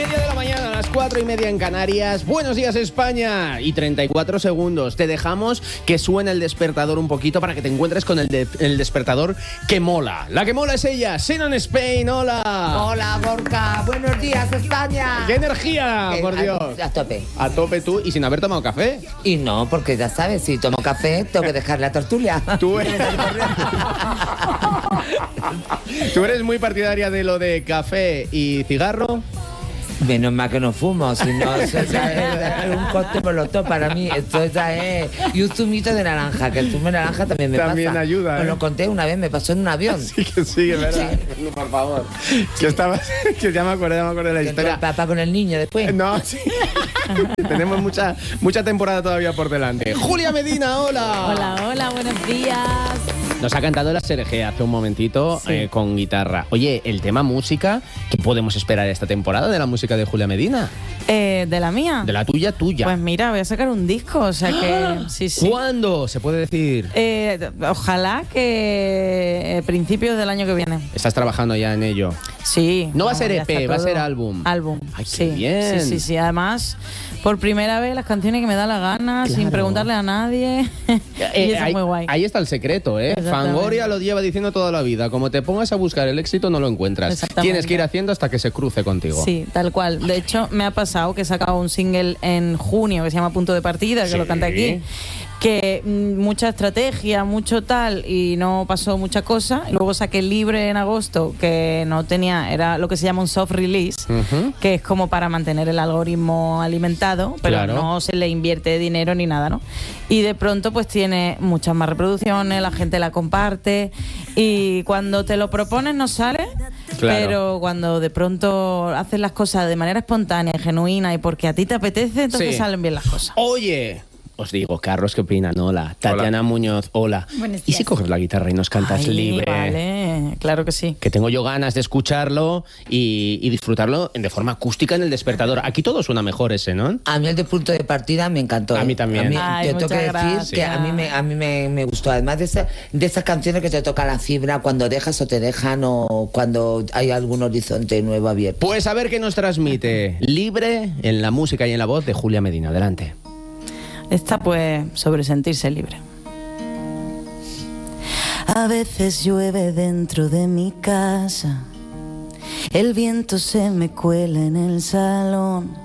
9:30 de la mañana, a las 4:30 en Canarias. Buenos días, España. Y 34 segundos. Te dejamos que suene el despertador un poquito para que te encuentres con el despertador que mola. La que mola es ella, Sinon Spain. Hola. Hola, Gorka. Buenos días, España. ¡Qué energía, por Dios! A tope. A tope tú y sin haber tomado café. Y no, porque ya sabes, si tomo café, tengo que dejar la tertulia. Tú eres muy partidaria de lo de café y cigarro. Menos mal que no fumo, si no, eso ya es un cóctel molotov para mí. Esto ya es. Y un zumito de naranja, que el zumo de naranja también me pasa. También ayuda, Os lo conté una vez, me pasó en un avión. Sí, es verdad. Sí. Por favor. Que ya me acordé de la historia. El papá con el niño después. No, sí. Tenemos mucha temporada todavía por delante. Julia Medina, hola. Hola, buenos días. Nos ha cantado la Serejea hace un momentito, sí. Con guitarra. Oye, el tema música, ¿qué podemos esperar esta temporada de la música de Julia Medina? ¿De la mía? De la tuya. Pues mira, voy a sacar un disco, o sea que... Sí. ¿Cuándo? ¿Se puede decir? Ojalá que principios del año que viene. ¿Estás trabajando ya en ello? Sí. No va a ser EP, va a ser álbum. Álbum. Ay, qué bien. Sí. Además, por primera vez las canciones que me da la gana, claro, sin preguntarle a nadie. Y eso es muy guay. Ahí está el secreto, ¿eh? Fangoria lo lleva diciendo toda la vida. Como te pongas a buscar el éxito, no lo encuentras. Tienes que ir haciendo hasta que se cruce contigo. Sí, tal cual. De hecho, me ha pasado que he sacado un single en junio que se llama Punto de Partida, que lo canté aquí. Que mucha estrategia, mucho tal, y no pasó mucha cosa. Y luego saqué Libre en agosto, que no tenía, era lo que se llama un soft release, que es como para mantener el algoritmo alimentado, pero claro, no se le invierte dinero ni nada, ¿no? Y de pronto pues tiene muchas más reproducciones, la gente la comparte, y cuando te lo propones no sale, claro, pero cuando de pronto haces las cosas de manera espontánea y genuina y porque a ti te apetece, entonces salen bien las cosas. Oye, os digo, Carlos, ¿qué opinan? Hola. Tatiana Muñoz, hola. Buenos días. ¿Y si coges la guitarra y nos cantas Libre? Vale, claro que sí. Que tengo yo ganas de escucharlo y disfrutarlo de forma acústica en el despertador. Aquí todo suena mejor ese, ¿no? A mí el de Punto de Partida me encantó. A mí también. Te tengo que decir que a mí me gustó. Además de esas canciones que te tocan la fibra cuando dejas o te dejan o cuando hay algún horizonte nuevo abierto. Pues a ver qué nos transmite Libre en la música y en la voz de Julia Medina. Adelante. Está pues sobre sentirse libre. A veces llueve dentro de mi casa, el viento se me cuela en el salón,